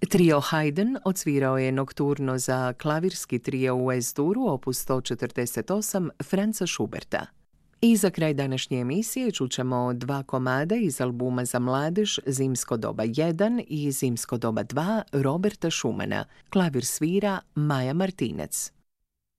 Trio Haydn odsvirao je nokturno za klavirski trio u S-duru, opus 148 Franza Schuberta. I za kraj današnje emisije čućemo dva komada iz albuma za mladež Zimsko doba 1 i Zimsko doba 2 Roberta Schumana. Klavir svira Maja Martinec.